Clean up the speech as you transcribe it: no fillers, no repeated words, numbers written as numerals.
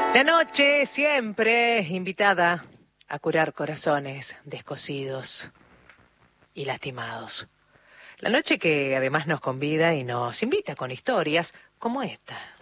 La noche siempre invitada a curar corazones descosidos y lastimados. La noche que además nos convida y nos invita con historias como esta.